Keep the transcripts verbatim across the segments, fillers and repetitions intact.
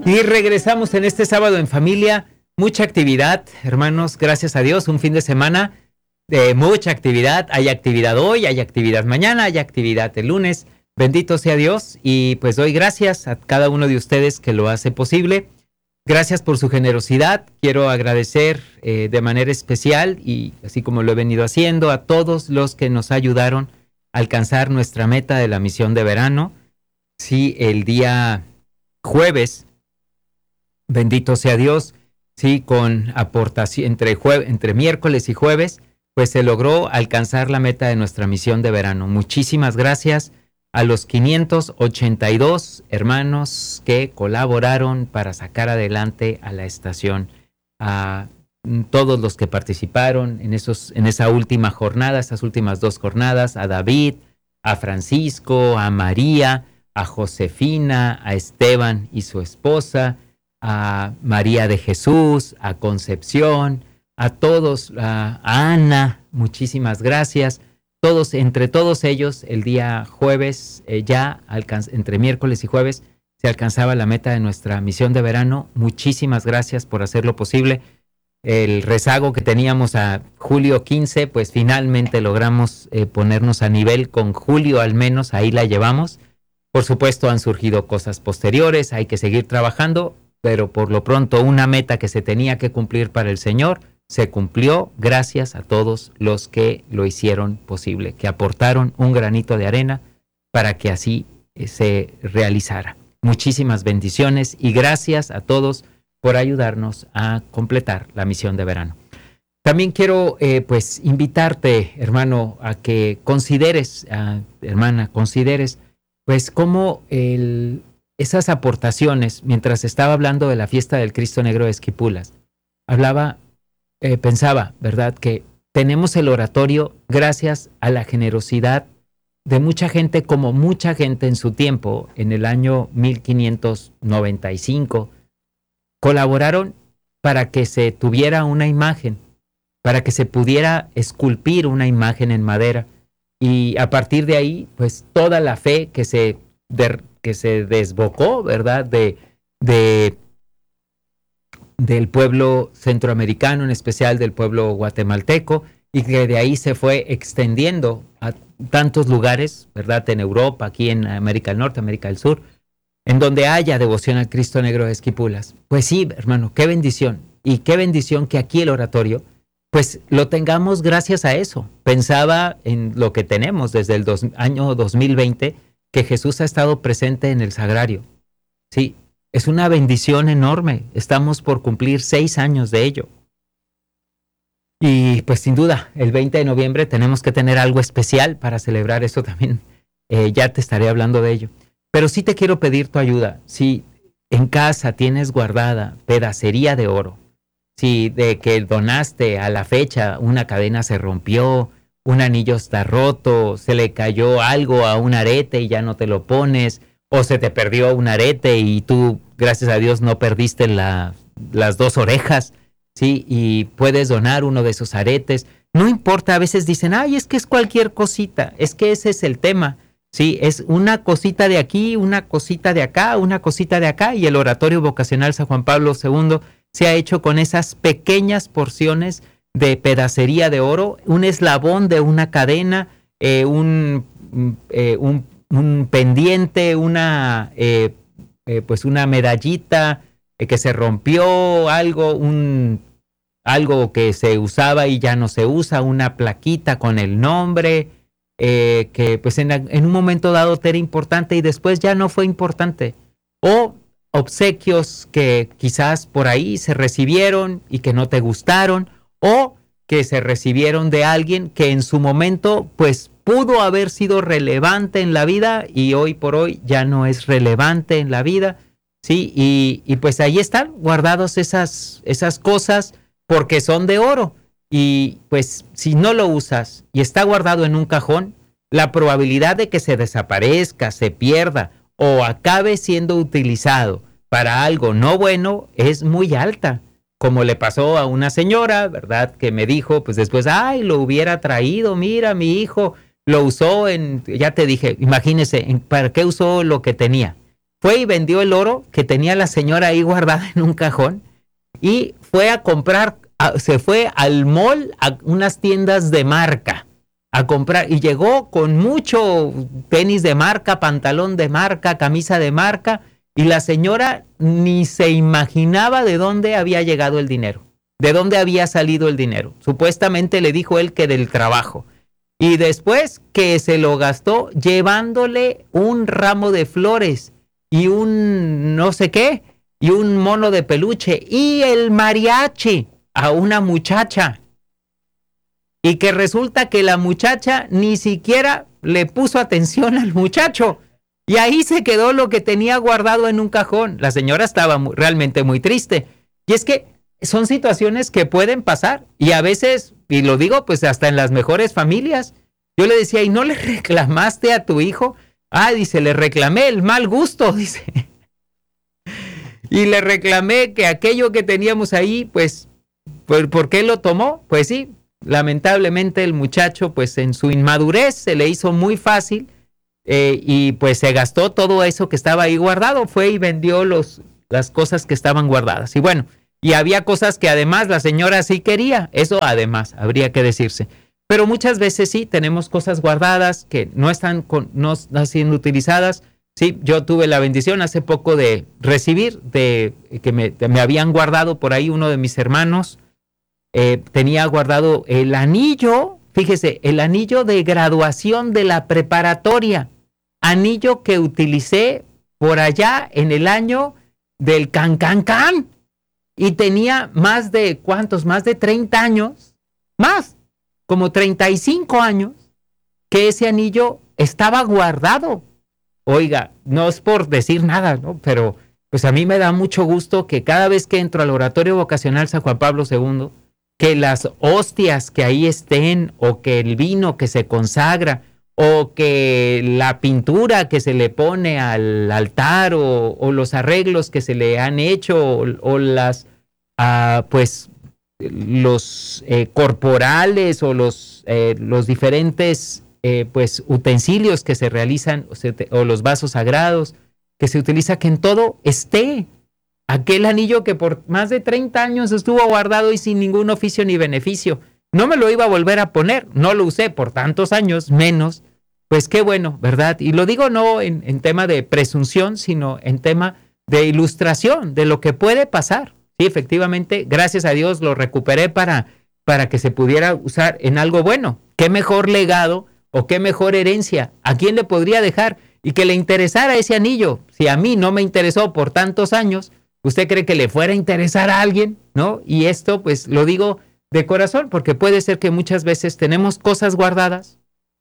Y regresamos en este sábado en familia. Mucha actividad, hermanos, gracias a Dios. Un fin de semana de mucha actividad. Hay actividad hoy, hay actividad mañana, hay actividad el lunes. Bendito sea Dios. Y pues doy gracias a cada uno de ustedes que lo hace posible. Gracias por su generosidad. Quiero agradecer eh, de manera especial, y así como lo he venido haciendo, a todos los que nos ayudaron a alcanzar nuestra meta de la misión de verano. Sí, el día jueves, bendito sea Dios, sí, con aportación entre, jue- entre miércoles y jueves, pues se logró alcanzar la meta de nuestra misión de verano. Muchísimas gracias a los quinientos ochenta y dos hermanos que colaboraron para sacar adelante a la estación, a todos los que participaron en, esos, en esa última jornada, estas últimas dos jornadas, a David, a Francisco, a María, a Josefina, a Esteban y su esposa, a María de Jesús, a Concepción, a todos, a, a Ana, muchísimas gracias. Todos, entre todos ellos, el día jueves, eh, ya alcanz- entre miércoles y jueves, se alcanzaba la meta de nuestra misión de verano. Muchísimas gracias por hacerlo posible. El rezago que teníamos a julio quince, pues finalmente logramos eh, ponernos a nivel con julio al menos, ahí la llevamos. Por supuesto han surgido cosas posteriores, hay que seguir trabajando, pero por lo pronto una meta que se tenía que cumplir para el Señor se cumplió gracias a todos los que lo hicieron posible, que aportaron un granito de arena para que así eh, se realizara. Muchísimas bendiciones y gracias a todos por ayudarnos a completar la misión de verano. También quiero eh, pues invitarte, hermano, a que consideres, uh, hermana, consideres pues cómo el, esas aportaciones, mientras estaba hablando de la fiesta del Cristo Negro de Esquipulas, hablaba, eh, pensaba, ¿verdad?, que tenemos el oratorio gracias a la generosidad de mucha gente, como mucha gente en su tiempo, en el año mil quinientos noventa y cinco, colaboraron para que se tuviera una imagen, para que se pudiera esculpir una imagen en madera. Y a partir de ahí, pues toda la fe que se, de, que se desbocó, ¿verdad?, de, de, del pueblo centroamericano, en especial del pueblo guatemalteco, y que de ahí se fue extendiendo a tantos lugares, ¿verdad?, en Europa, aquí en América del Norte, América del Sur, en donde haya devoción al Cristo Negro de Esquipulas. Pues sí, hermano, qué bendición. Y qué bendición que aquí el oratorio, pues lo tengamos gracias a eso. Pensaba en lo que tenemos desde el dos, año dos mil veinte, que Jesús ha estado presente en el sagrario. Sí, es una bendición enorme. Estamos por cumplir seis años de ello. Y pues sin duda, el veinte de noviembre tenemos que tener algo especial para celebrar eso también. Eh, ya te estaré hablando de ello. Pero sí te quiero pedir tu ayuda. Si en casa tienes guardada pedacería de oro, si de que donaste a la fecha una cadena se rompió, un anillo está roto, se le cayó algo a un arete y ya no te lo pones, o se te perdió un arete y tú, gracias a Dios, no perdiste la, las dos orejas, ¿sí? Y puedes donar uno de esos aretes. No importa, a veces dicen, ay, es que es cualquier cosita, es que ese es el tema. Sí, es una cosita de aquí, una cosita de acá, una cosita de acá, y el Oratorio Vocacional San Juan Pablo segundo se ha hecho con esas pequeñas porciones de pedacería de oro, un eslabón de una cadena, eh, un, eh, un, un pendiente, una, eh, eh, pues una medallita eh, que se rompió, algo, un, algo que se usaba y ya no se usa, una plaquita con el nombre, eh, que pues en, en un momento dado era importante y después ya no fue importante, o obsequios que quizás por ahí se recibieron y que no te gustaron, o que se recibieron de alguien que en su momento pues pudo haber sido relevante en la vida y hoy por hoy ya no es relevante en la vida, ¿sí? Y, y pues ahí están guardados esas, esas cosas porque son de oro. Y pues si no lo usas y está guardado en un cajón, la probabilidad de que se desaparezca, se pierda o acabe siendo utilizado para algo no bueno es muy alta, como le pasó a una señora, ¿verdad?, que me dijo, pues después, ay, lo hubiera traído, mira, mi hijo lo usó en, ya te dije, imagínese, ¿para qué usó lo que tenía? fue y vendió el oro que tenía la señora ahí guardada en un cajón y fue a comprar, a, se fue al mall, a unas tiendas de marca, a comprar, y llegó con mucho tenis de marca, pantalón de marca, camisa de marca, y la señora ni se imaginaba de dónde había llegado el dinero, de dónde había salido el dinero. Supuestamente le dijo él que del trabajo. Y después que se lo gastó llevándole un ramo de flores y un no sé qué, y un mono de peluche y el mariachi a una muchacha. Y que resulta que la muchacha ni siquiera le puso atención al muchacho. Y ahí se quedó lo que tenía guardado en un cajón. La señora estaba muy, realmente muy triste. Y es que son situaciones que pueden pasar. Y a veces, y lo digo pues hasta en las mejores familias, yo le decía, ¿y no le reclamaste a tu hijo? Ah, dice, le reclamé el mal gusto, dice. Y le reclamé que aquello que teníamos ahí, pues, ¿por, ¿por qué lo tomó? Pues sí, lamentablemente el muchacho, pues en su inmadurez se le hizo muy fácil eh, y pues se gastó todo eso que estaba ahí guardado, fue y vendió los, las cosas que estaban guardadas. Y bueno, y había cosas que además la señora sí quería, eso además habría que decirse. Pero muchas veces sí tenemos cosas guardadas que no están, con, no están siendo utilizadas. Sí, yo tuve la bendición hace poco de recibir, de que me, de, me habían guardado por ahí uno de mis hermanos, eh, tenía guardado el anillo, fíjese, el anillo de graduación de la preparatoria, anillo que utilicé por allá en el año del can, can, can, y tenía más de, ¿cuántos? Más de treinta años, más, como treinta y cinco años, que ese anillo estaba guardado. Oiga, no es por decir nada, ¿no? Pero pues a mí me da mucho gusto que cada vez que entro al Oratorio Vocacional San Juan Pablo segundo, que las hostias que ahí estén, o que el vino que se consagra, o que la pintura que se le pone al altar, o, o los arreglos que se le han hecho, o, o las, uh, pues, los eh, corporales, o los, eh, los diferentes Eh, pues utensilios que se realizan, o, se te, o los vasos sagrados que se utiliza, que en todo esté aquel anillo que por más de treinta años estuvo guardado y sin ningún oficio ni beneficio. No me lo iba a volver a poner, no lo usé por tantos años, menos, pues qué bueno, ¿verdad? Y lo digo no en, en tema de presunción, sino en tema de ilustración de lo que puede pasar. Sí, efectivamente, gracias a Dios lo recuperé para, para que se pudiera usar en algo bueno. Qué mejor legado o qué mejor herencia, ¿a quién le podría dejar? Y que le interesara ese anillo. Si a mí no me interesó por tantos años, ¿usted cree que le fuera a interesar a alguien? ¿No? Y esto pues lo digo de corazón, porque puede ser que muchas veces tenemos cosas guardadas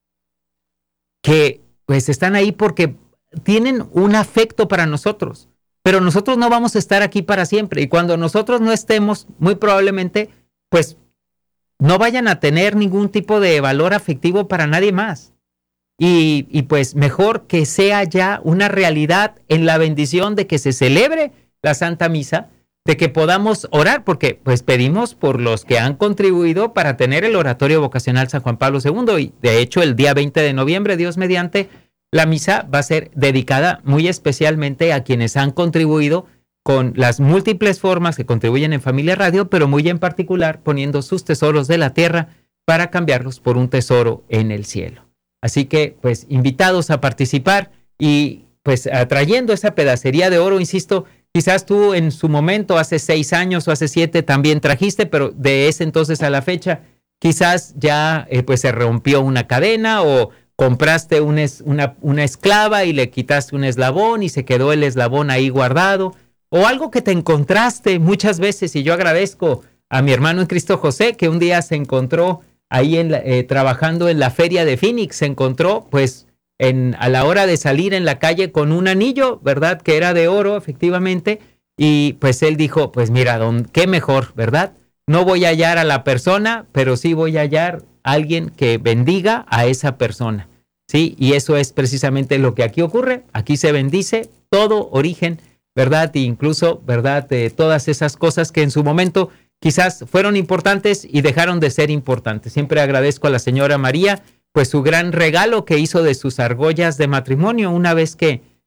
que pues están ahí porque tienen un afecto para nosotros, pero nosotros no vamos a estar aquí para siempre, y cuando nosotros no estemos, muy probablemente pues no vayan a tener ningún tipo de valor afectivo para nadie más. Y, y pues mejor que sea ya una realidad en la bendición de que se celebre la Santa Misa, de que podamos orar, porque pues pedimos por los que han contribuido para tener el Oratorio Vocacional San Juan Pablo segundo, y de hecho el día veinte de noviembre, Dios mediante, la misa va a ser dedicada muy especialmente a quienes han contribuido con las múltiples formas que contribuyen en Familia Radio, pero muy en particular poniendo sus tesoros de la tierra para cambiarlos por un tesoro en el cielo. Así que, pues, invitados a participar y, pues, atrayendo esa pedacería de oro, insisto, quizás tú en su momento, hace seis años o hace siete, también trajiste, pero de ese entonces a la fecha, quizás ya, eh, pues, se rompió una cadena, o compraste un es, una, una esclava y le quitaste un eslabón y se quedó el eslabón ahí guardado, o algo que te encontraste muchas veces. Y yo agradezco a mi hermano en Cristo José, que un día se encontró ahí en la, eh, trabajando en la feria de Phoenix, se encontró pues en, a la hora de salir en la calle con un anillo, ¿verdad? Que era de oro, efectivamente, y pues él dijo, pues mira, don, qué mejor, ¿verdad? No voy a hallar a la persona, pero sí voy a hallar a alguien que bendiga a esa persona, ¿sí? Y eso es precisamente lo que aquí ocurre. Aquí se bendice todo origen, ¿verdad? E incluso, ¿verdad? De todas esas cosas que en su momento quizás fueron importantes y dejaron de ser importantes. Siempre agradezco a la señora María, pues su gran regalo que hizo de sus argollas de matrimonio, una vez que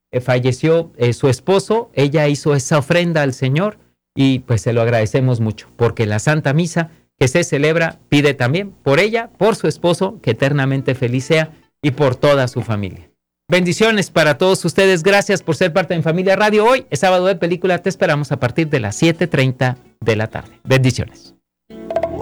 eh, falleció eh, su esposo, ella hizo esa ofrenda al Señor y pues se lo agradecemos mucho, porque la Santa Misa que se celebra pide también por ella, por su esposo, que eternamente feliz sea, y por toda su familia. Bendiciones para todos ustedes, gracias por ser parte de Familia Radio. Hoy es sábado de película, te esperamos a partir de las siete treinta de la tarde. Bendiciones.